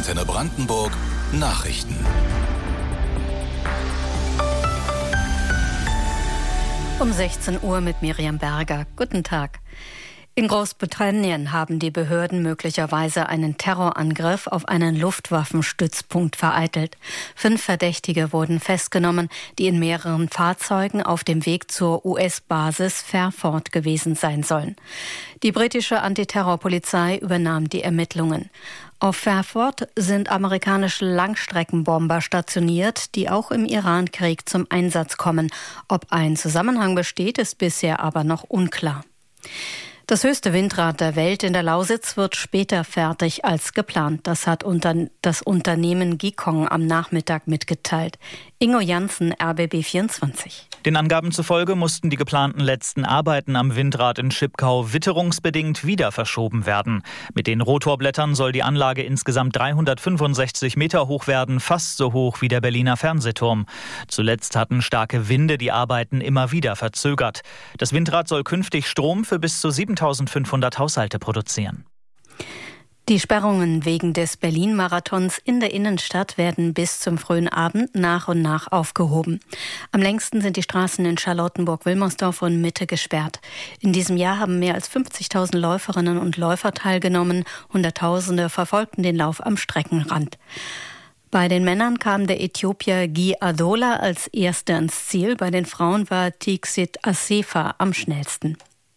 Antenne Brandenburg Nachrichten. Um 16 Uhr mit Miriam Berger. Guten Tag. In Großbritannien haben die Behörden möglicherweise einen Terrorangriff auf einen Luftwaffenstützpunkt vereitelt. 5 Verdächtige wurden festgenommen, die in mehreren Fahrzeugen auf dem Weg zur US-Basis Fairford gewesen sein sollen. Die britische Antiterrorpolizei übernahm die Ermittlungen. Auf Fairford sind amerikanische Langstreckenbomber stationiert, die auch im Irankrieg zum Einsatz kommen. Ob ein Zusammenhang besteht, ist bisher aber noch unklar. Das höchste Windrad der Welt in der Lausitz wird später fertig als geplant. Das hat das Unternehmen Gikong am Nachmittag mitgeteilt. Ingo Janssen, RBB24. Den Angaben zufolge mussten die geplanten letzten Arbeiten am Windrad in Schipkau witterungsbedingt wieder verschoben werden. Mit den Rotorblättern soll die Anlage insgesamt 365 Meter hoch werden, fast so hoch wie der Berliner Fernsehturm. Zuletzt hatten starke Winde die Arbeiten immer wieder verzögert. Das Windrad soll künftig Strom für bis zu 7.500 Haushalte produzieren. Die Sperrungen wegen des Berlin-Marathons in der Innenstadt werden bis zum frühen Abend nach und nach aufgehoben. Am längsten sind die Straßen in Charlottenburg, Wilmersdorf und Mitte gesperrt. In diesem Jahr haben mehr als 50.000 Läuferinnen und Läufer teilgenommen. Hunderttausende verfolgten den Lauf am Streckenrand. Bei den Männern kam der Äthiopier Guy Adola als Erster ins Ziel. Bei den Frauen war Tixit Assefa am schnellsten.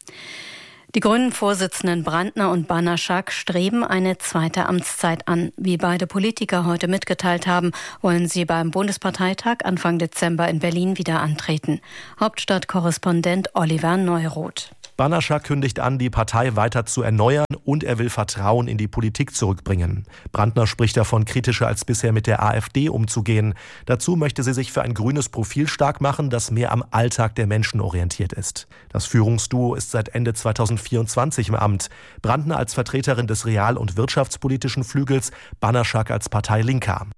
Die Grünen-Vorsitzenden Brandner und Banaschak streben eine zweite Amtszeit an. Wie beide Politiker heute mitgeteilt haben, wollen sie beim Bundesparteitag Anfang Dezember in Berlin wieder antreten. Hauptstadtkorrespondent Oliver Neuroth. Banaschak kündigt an, die Partei weiter zu erneuern und er will Vertrauen in die Politik zurückbringen. Brandner spricht davon, kritischer als bisher mit der AfD umzugehen. Dazu möchte sie sich für ein grünes Profil stark machen, das mehr am Alltag der Menschen orientiert ist. Das Führungsduo ist seit Ende 2024 im Amt. Brandner als Vertreterin des real- und wirtschaftspolitischen Flügels, Banaschak als Parteilinker.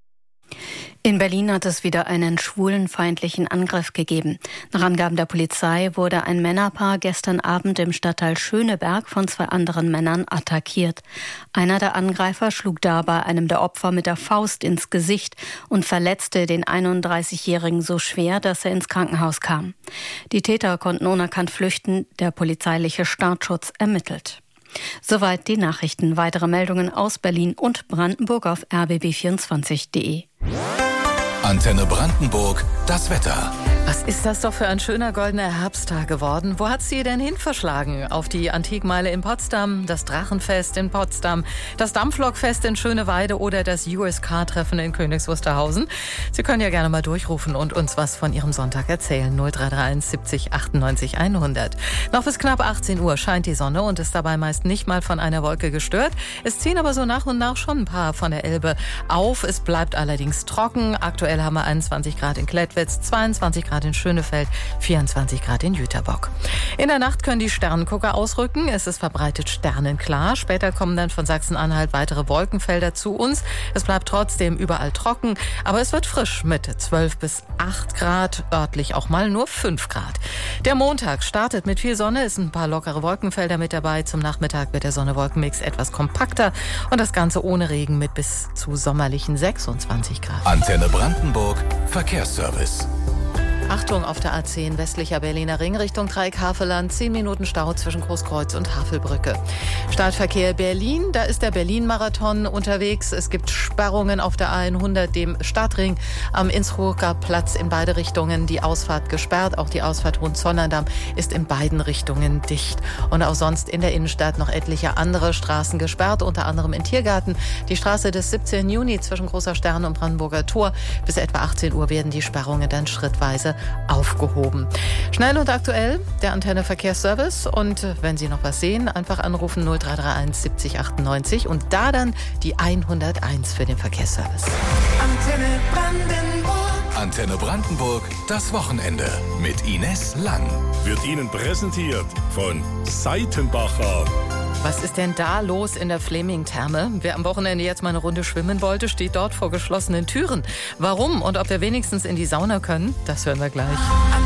In Berlin hat es wieder einen schwulenfeindlichen Angriff gegeben. Nach Angaben der Polizei wurde ein Männerpaar gestern Abend im Stadtteil Schöneberg von 2 anderen Männern attackiert. Einer der Angreifer schlug dabei einem der Opfer mit der Faust ins Gesicht und verletzte den 31-Jährigen so schwer, dass er ins Krankenhaus kam. Die Täter konnten unerkannt flüchten, der polizeiliche Staatsschutz ermittelt. Soweit die Nachrichten. Weitere Meldungen aus Berlin und Brandenburg auf rbb24.de. Antenne Brandenburg, das Wetter. Was ist das doch für ein schöner goldener Herbsttag geworden? Wo hat sie denn hin verschlagen? Auf die Antikmeile in Potsdam, das Drachenfest in Potsdam, das Dampflokfest in Schöneweide oder das USK-Treffen in Königs Wusterhausen? Sie können ja gerne mal durchrufen und uns was von Ihrem Sonntag erzählen. 0331 70 98 100. Noch bis knapp 18 Uhr scheint die Sonne und ist dabei meist nicht mal von einer Wolke gestört. Es ziehen aber so nach und nach schon ein paar von der Elbe auf. Es bleibt allerdings trocken. Aktuell haben wir 21 Grad in Klettwitz, 22 Grad in Schönefeld, 24 Grad in Jüterbock. In der Nacht können die Sternengucker ausrücken. Es ist verbreitet sterneklar. Später kommen dann von Sachsen-Anhalt weitere Wolkenfelder zu uns. Es bleibt trotzdem überall trocken, aber es wird frisch mit 12 bis 8 Grad, örtlich auch mal nur 5 Grad. Der Montag startet mit viel Sonne, es sind ein paar lockere Wolkenfelder mit dabei. Zum Nachmittag wird der Sonne-Wolken-Mix etwas kompakter und das Ganze ohne Regen mit bis zu sommerlichen 26 Grad. Antenne Brandenburg, Verkehrsservice. Achtung auf der A10 westlicher Berliner Ring Richtung Dreieck-Havelland. 10 Minuten Stau zwischen Großkreuz und Havelbrücke. Startverkehr Berlin, da ist der Berlin-Marathon unterwegs. Es gibt Sperrungen auf der A100, dem Stadtring am Innsbrucker Platz in beide Richtungen. Die Ausfahrt gesperrt, auch die Ausfahrt Hohenzollern-Damm ist in beiden Richtungen dicht. Und auch sonst in der Innenstadt noch etliche andere Straßen gesperrt, unter anderem in Tiergarten. Die Straße des 17. Juni zwischen Großer Stern und Brandenburger Tor. Bis etwa 18 Uhr werden die Sperrungen dann schrittweise aufgehoben. Schnell und aktuell der Antenne Verkehrsservice und wenn Sie noch was sehen, einfach anrufen 0331 70 98 und da dann die 101 für den Verkehrsservice. Antenne Brandenburg. Antenne Brandenburg, das Wochenende mit Ines Lang. Wird Ihnen präsentiert von Seitenbacher. Was ist denn da los in der Fleming-Therme? Wer am Wochenende jetzt mal eine Runde schwimmen wollte, steht dort vor geschlossenen Türen. Warum und ob wir wenigstens in die Sauna können, das hören wir gleich.